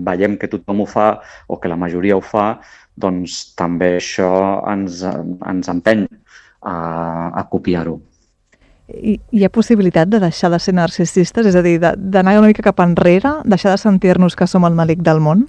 veiem que tothom ho fa o que la majoria ho fa, doncs també això ens empeny a copiar-ho. Hi ha possibilitat de deixar de ser narcisistes? És a dir, d'anar una mica cap enrere, deixar de sentir-nos que som el malic del món?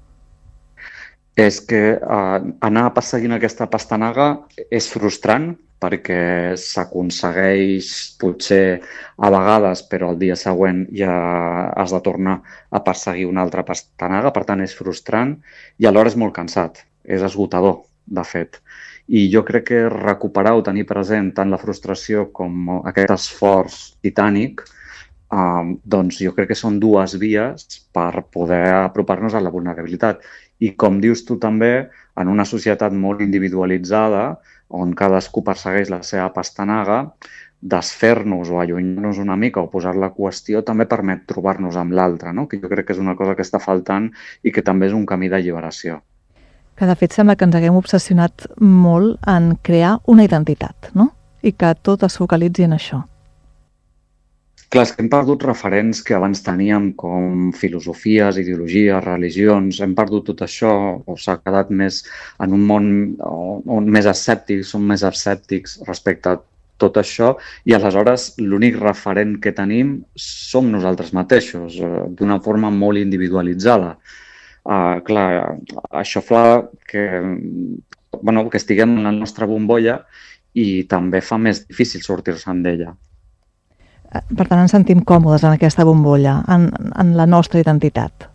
És que anar perseguint aquesta pastanaga és frustrant perquè s'aconsegueix potser a vegades, però el dia següent ja has de tornar a perseguir una altra pastanaga, per tant és frustrant i alhora és molt cansat, és esgotador, de fet. I jo crec que recuperar o tenir present tant la frustració com aquest esforç titànic, doncs jo crec que són dues vies per poder apropar-nos a la vulnerabilitat. I com dius tu també, en una societat molt individualitzada, on cadascú persegueix la seva pastanaga, desfer-nos o allunyar-nos una mica o posar-la a qüestió també permet trobar-nos amb l'altre, no? Que jo crec que és una cosa que està faltant i que també és un camí d'alliberació. Que de fet sembla que ens haguem obsessionat molt en crear una identitat, no? I que tot es focalitzi en això. Clar, és que hem perdut referents que abans teníem com filosofies, ideologies, religions, hem perdut tot això o s'ha quedat més en un món on més escèptics, som més escèptics respecte a tot això i aleshores l'únic referent que tenim som nosaltres mateixos, d'una forma molt individualitzada. Clar, això fa que estiguem en la nostra bombolla i també fa més difícil sortir-se'n d'ella. Per tant, ens sentim còmodes en aquesta bombolla, en la nostra identitat.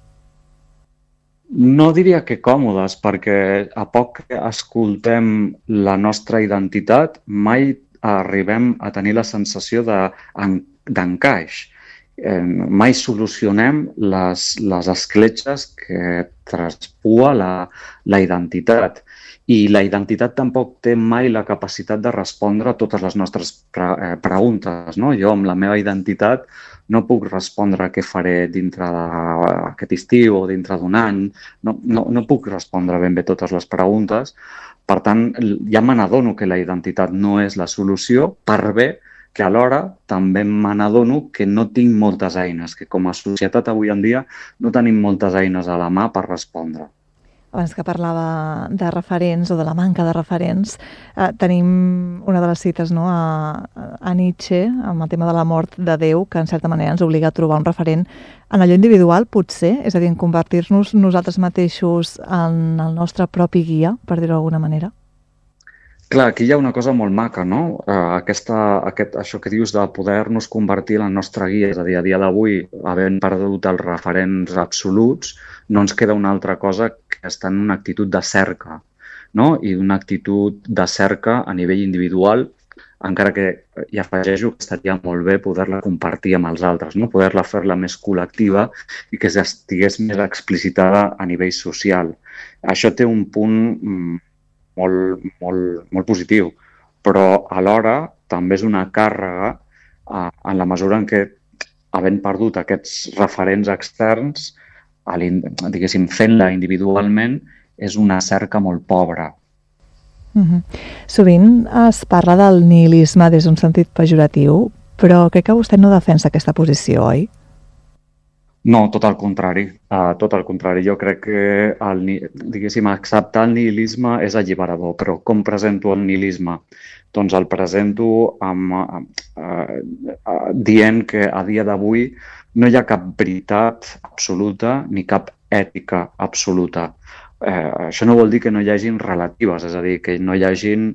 No diria que còmodes, perquè a poc que escoltem la nostra identitat mai arribem a tenir la sensació d'encaix. Mai solucionem les escletxes que traspua la identitat. I la identitat tampoc té mai la capacitat de respondre a totes les nostres preguntes, no? Jo, amb la meva identitat, no puc respondre què faré dintre d'aquest estiu o dintre d'un any. No puc respondre ben bé totes les preguntes. Per tant, ja me n'adono que la identitat no és la solució, per bé que alhora també me n'adono que no tinc moltes eines, que com a societat avui en dia no tenim moltes eines a la mà per respondre. Abans que parlava de referents o de la manca de referents, tenim una de les cites, no, a Nietzsche, amb el tema de la mort de Déu, que en certa manera ens obliga a trobar un referent en allò individual, potser, és a dir, en convertir-nos nosaltres mateixos en el nostre propi guia, per dir-ho d'alguna manera. Clar, aquí hi ha una cosa molt maca, no? Això que dius de poder-nos convertir en la nostra guia, és a dir, a dia d'avui, havent perdut els referents absoluts, no ens queda una altra cosa que estar en una actitud de cerca, no? I una actitud de cerca a nivell individual, encara que hi afegeixo que estaria molt bé poder-la compartir amb els altres, no? Poder-la fer-la més col·lectiva i que estigués més explicitada a nivell social. Això té un punt molt positiu, però alhora també és una càrrega en la mesura en què, havent perdut aquests referents externs, diguéssim, fent-la individualment, és una cerca molt pobra. Sovint es parla del nihilisme des d'un sentit pejoratiu, però crec que vostè no defensa aquesta posició, oi? No, tot al contrari. Tot al contrari. Jo crec que, diguéssim, acceptar el nihilisme és alliberador. Però com presento el nihilisme? Doncs el presento dient que a dia d'avui no hi ha cap veritat absoluta ni cap ètica absoluta. Això no vol dir que no hi hagin relatives, és a dir, que no hi hagin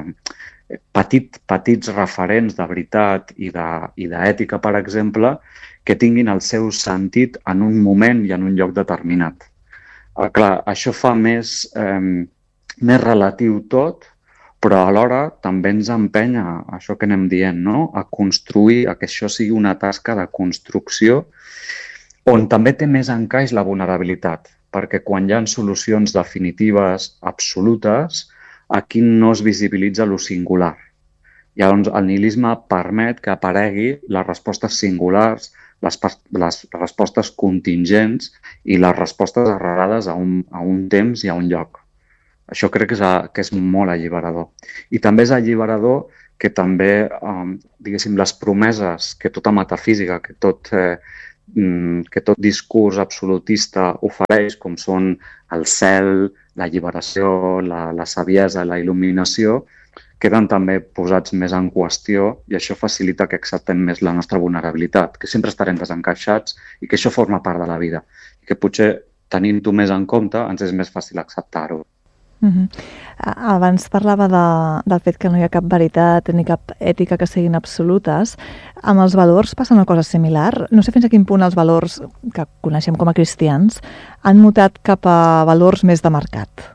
petits referents de veritat i d'ètica, per exemple, que tinguin el seu sentit en un moment i en un lloc determinat. Clar, això fa més relatiu tot, però alhora també ens empeny a això que anem dient, no? A construir, a que això sigui una tasca de construcció on també té més encaix la vulnerabilitat, perquè quan hi ha solucions definitives absolutes, aquí no es visibilitza lo singular. Llavors, el nihilisme permet que aparegui les respostes singulars, les respostes contingents i les respostes arrelades a un temps i a un lloc. Això crec que és molt alliberador. I també és alliberador que també, diguéssim, les promeses que tota metafísica, que tot que tot discurs absolutista ofereix, com són el cel, l'alliberació, la saviesa, la il·luminació, queden també posats més en qüestió i això facilita que acceptem més la nostra vulnerabilitat, que sempre estarem desencaixats i que això forma part de la vida. I que potser tenint-ho més en compte ens és més fàcil acceptar-ho. Abans parlava del fet que no hi ha cap veritat ni cap ètica que siguin absolutes. Amb els valors passa una cosa similar. No sé fins a quin punt els valors que coneixem com a cristians han mutat cap a valors més de mercat.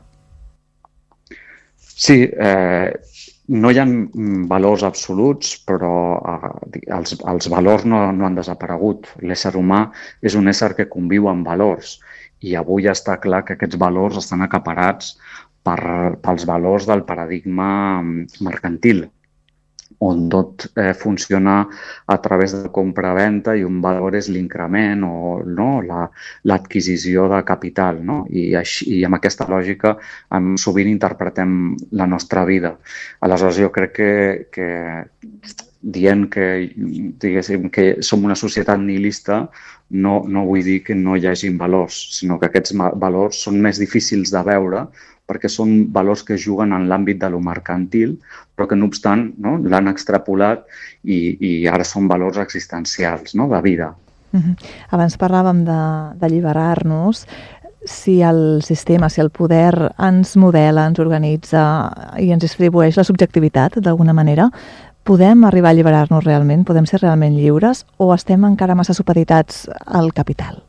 Sí, no hi ha valors absoluts, però els valors no han desaparegut. L'ésser humà és un ésser que conviu amb valors i avui està clar que aquests valors estan acaparats pels valors del paradigma mercantil, on tot funciona a través de compra-venda i un valor és l'increment o l'adquisició de capital. No? I amb aquesta lògica sovint interpretem la nostra vida. Aleshores, jo crec que dient que som una societat nihilista no vull dir que no hi hagi valors, sinó que aquests valors són més difícils de veure perquè són valors que juguen en l'àmbit de lo mercantil, però que no obstant l'han extrapolat i ara són valors existencials, de vida. Abans parlàvem d'alliberar-nos. Si el sistema, si el poder ens modela, ens organitza i ens distribueix la subjectivitat d'alguna manera, podem arribar a alliberar-nos realment? Podem ser realment lliures o estem encara massa supeditats al capital?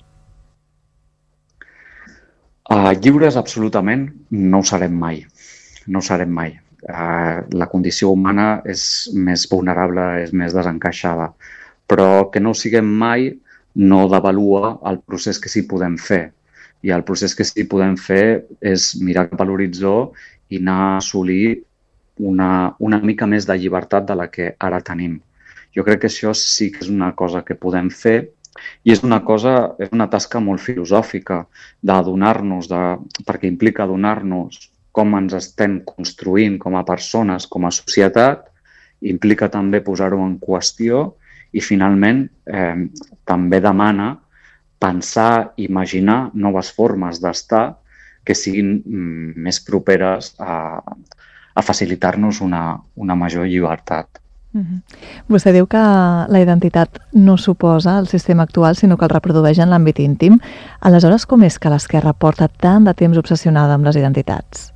Lliures absolutament no ho serem mai. No ho serem mai. La condició humana és més vulnerable, és més desencaixada. Però que no ho siguem mai no devalua el procés que sí podem fer. I el procés que sí podem fer és mirar cap a l'horitzó i anar a assolir una mica més de llibertat de la que ara tenim. Jo crec que això sí que és una cosa que podem fer i és una tasca molt filosòfica d'adonar-nos, perquè implica adonar-nos com ens estem construint com a persones, com a societat, implica també posar-ho en qüestió i finalment també demana pensar, imaginar noves formes d'estar que siguin més properes a facilitar-nos una major llibertat. Vostè diu que la identitat no suposa el sistema actual, sinó que el reprodueix en l'àmbit íntim. Aleshores, com és que l'esquerra porta tant de temps obsessionada amb les identitats?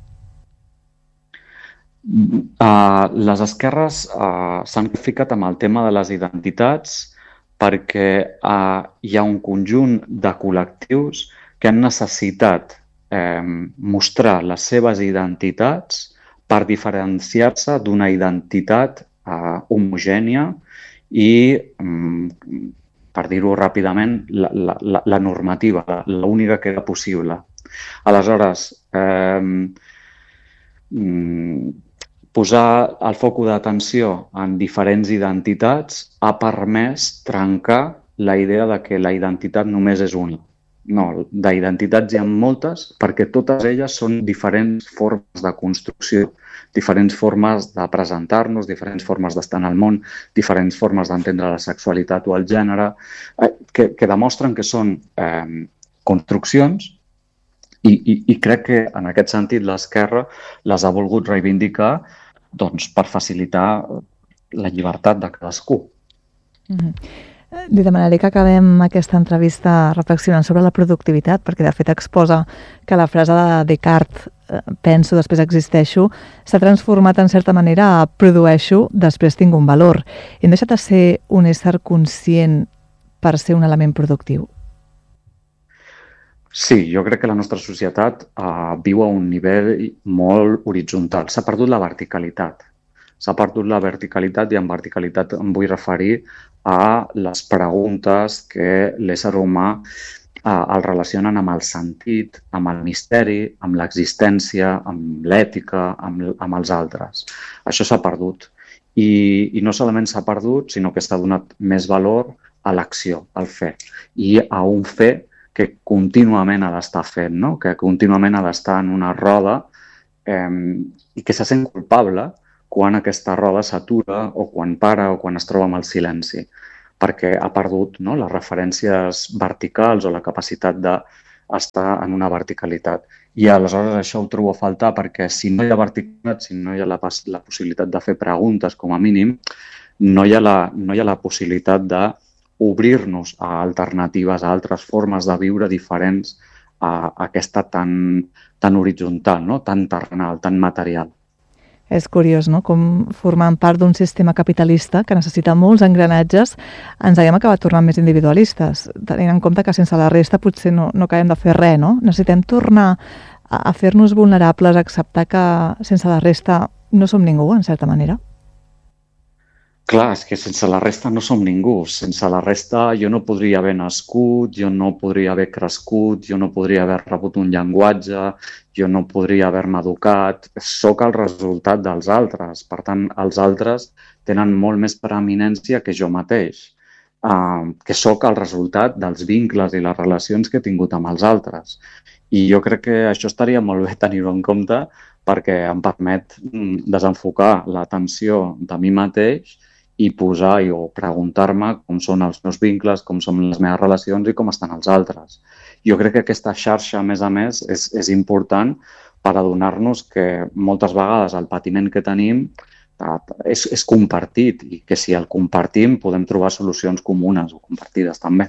Les esquerres s'han ficat amb el tema de les identitats perquè hi ha un conjunt de col·lectius que han necessitat mostrar les seves identitats per diferenciar-se d'una identitat homogènia i, per dir-ho ràpidament, la normativa, l'única que era possible. Aleshores, posar el focus d'atenció en diferents identitats ha permès trencar la idea de que la identitat només és una. No, d'identitats hi ha moltes perquè totes elles són diferents formes de construcció, diferents formes de presentar-nos, diferents formes d'estar en el món, diferents formes d'entendre la sexualitat o el gènere, que demostren que són construccions i crec que en aquest sentit l'esquerra les ha volgut reivindicar per facilitar la llibertat de cadascú. Li demanaré que acabem aquesta entrevista reflexionant sobre la productivitat, perquè de fet exposa que la frase de Descartes, penso, després existeixo, s'ha transformat en certa manera a produeixo, després tinc un valor. Hem deixat de ser un ésser conscient per ser un element productiu? Sí, jo crec que la nostra societat viu a un nivell molt horitzontal. S'ha perdut la verticalitat. S'ha perdut la verticalitat i en verticalitat em vull referir a les preguntes que l'ésser humà el relacionen amb el sentit, amb el misteri, amb l'existència, amb l'ètica, amb els altres. Això s'ha perdut. I no solament s'ha perdut, sinó que s'ha donat més valor a l'acció, al fer. I a un fer que contínuament ha d'estar fent, no? Que contínuament ha d'estar en una roda i que se sent culpable quan aquesta roda s'atura o quan para o quan es troba amb el silenci. perquè ha perdut, no?, les referències verticals o la capacitat d'estar en una verticalitat. I aleshores això ho trobo a faltar perquè si no hi ha verticalitat, si no hi ha la possibilitat de fer preguntes com a mínim, no hi ha la possibilitat d'obrir-nos a alternatives, a altres formes de viure diferents a aquesta tan horitzontal, no?, tan terrenal, tan material. És curiós, no?, com formant part d'un sistema capitalista que necessita molts engranatges ens haguem acabat tornant més individualistes, tenint en compte que sense la resta potser no acabem de fer res, no? Necessitem tornar a fer-nos vulnerables, a acceptar que sense la resta no som ningú, en certa manera. Clar, és que sense la resta no som ningú. Sense la resta jo no podria haver nascut, jo no podria haver crescut, jo no podria haver rebut un llenguatge, jo no podria haver-me educat. Soc el resultat dels altres. Per tant, els altres tenen molt més preeminència que jo mateix, que soc el resultat dels vincles i les relacions que he tingut amb els altres. I jo crec que això estaria molt bé tenir-ho en compte perquè em permet desenfocar l'atenció de mi mateix i posar o preguntar-me com són els meus vincles, com són les meves relacions i com estan els altres. Jo crec que aquesta xarxa, a més, és important per adonar-nos que moltes vegades el patiment que tenim és compartit i que si el compartim podem trobar solucions comunes o compartides també.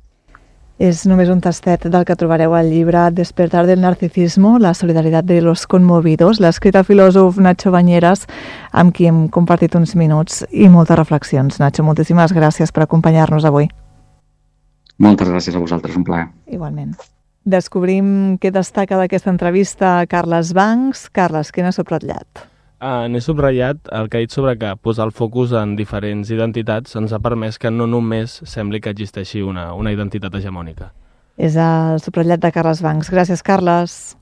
És només un tastet del que trobareu al llibre Despertar del narcisismo, la solidaritat de los conmovidos, l'escrit el filòsof Nacho Bañeras, amb qui hem compartit uns minuts i moltes reflexions. Nacho, moltíssimes gràcies per acompanyar-nos avui. Moltes gràcies a vosaltres, un plaer. Igualment. Descobrim què destaca d'aquesta entrevista a Carles Bancs. Carles, què n'has subratllat? N'he subratllat el que ha dit sobre que posar el focus en diferents identitats ens ha permès que no només sembli que existeixi una identitat hegemònica. És el subratllat de Carles Bancs. Gràcies, Carles.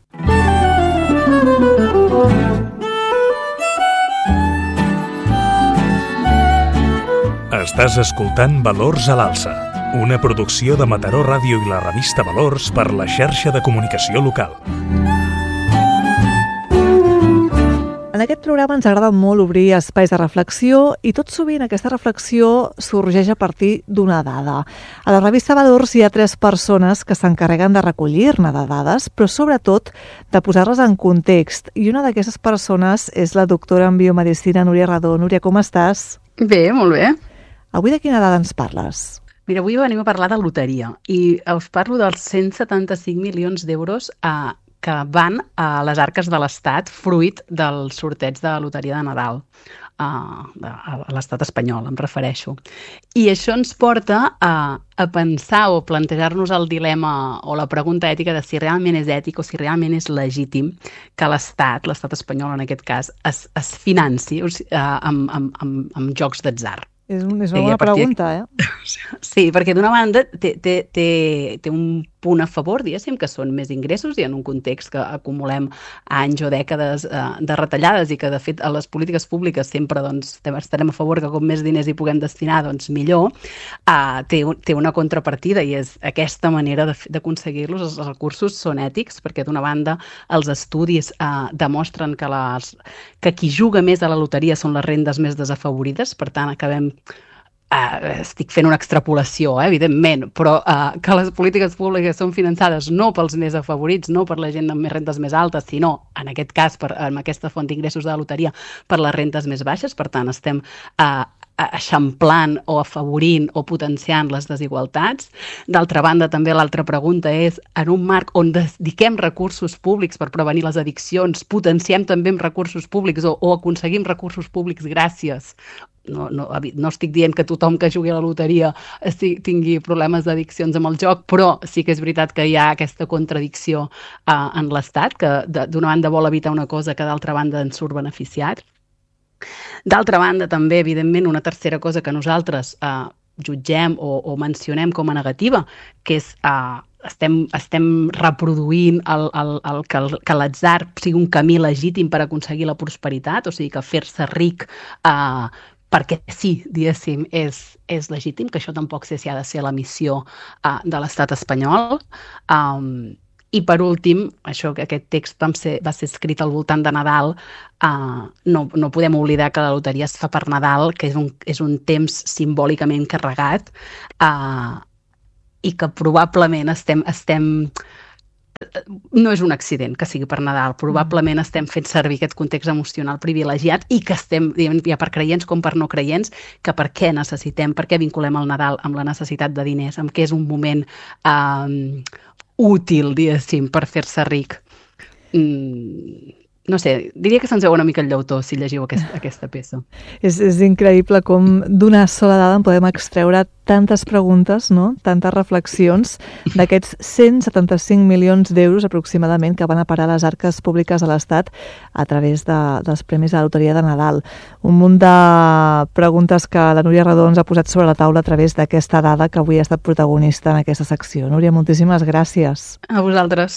Estàs escoltant Valors a l'Alça, una producció de Mataró Ràdio i la revista Valors per la xarxa de comunicació local. En aquest programa ens agrada molt obrir espais de reflexió i tot sovint aquesta reflexió sorgeix a partir d'una dada. A la revista Valors hi ha 3 persones que s'encarreguen de recollir-ne de dades, però sobretot de posar-les en context. I una d'aquestes persones és la doctora en biomedicina Núria Radó. Núria, com estàs? Bé, molt bé. Avui de quina dada ens parles? Mira, avui venim a parlar de loteria i us parlo dels 175 milions d'euros que van a les arques de l'Estat fruit del sorteig de la loteria de Nadal a l'Estat espanyol, em refereixo. I això ens porta a pensar o plantejar-nos el dilema o la pregunta ètica de si realment és ètic o si realment és legítim que l'Estat espanyol en aquest cas, es financi amb jocs d'atzar. És una bona pregunta, eh? Sí, perquè d'una banda té un punt a favor, diguéssim, que són més ingressos i en un context que acumulem anys o dècades de retallades i que, de fet, a les polítiques públiques sempre estarem a favor que com més diners hi puguem destinar, doncs millor. Té una contrapartida i és aquesta manera d'aconseguir-los. Els recursos són ètics perquè, d'una banda, els estudis demostren que qui juga més a la loteria són les rendes més desafavorides, per tant, acabem estic fent una extrapolació, evidentment, però que les polítiques públiques són finançades no pels més afavorits, no per la gent amb rendes més altes, sinó, en aquest cas, amb aquesta font d'ingressos de la loteria, per les rendes més baixes. Per tant, estem eixamplant o afavorint o potenciant les desigualtats. D'altra banda, també l'altra pregunta és, en un marc on dediquem recursos públics per prevenir les addiccions, potenciem també amb recursos públics o aconseguim recursos públics gràcies. No estic dient que tothom que jugui a la loteria tingui problemes d'addiccions amb el joc, però sí que és veritat que hi ha aquesta contradicció en l'Estat, que d'una banda vol evitar una cosa que d'altra banda ens surt beneficiat. D'altra banda, també, evidentment, una tercera cosa que nosaltres jutgem o mencionem com a negativa, que és estem reproduint que l'atzar sigui un camí legítim per aconseguir la prosperitat, o sigui que fer-se ric perquè sí, diguéssim, és legítim, que això tampoc sé si ha de ser la missió de l'estat espanyol. I per últim, això que aquest text va ser escrit al voltant de Nadal, no podem oblidar que la loteria es fa per Nadal, que és un temps simbòlicament carregat, i que probablement no és un accident que sigui per Nadal, probablement estem fent servir aquest context emocional privilegiat i que estem, ja per creients com per no creients, que per què vinculem el Nadal amb la necessitat de diners, amb què és un moment útil, diguéssim, per fer-se ric. No sé, diria que se'ns veu una mica el llautó si llegiu aquesta peça. És increïble com d'una sola dada en podem extreure tantes preguntes, no? Tantes reflexions d'aquests 175 milions d'euros aproximadament que van a parar a les arques públiques de l'Estat a través dels premis de la Loteria de Nadal. Un munt de preguntes que la Núria Redó ens ha posat sobre la taula a través d'aquesta dada que avui ha estat protagonista en aquesta secció. Núria, moltíssimes gràcies. A vosaltres.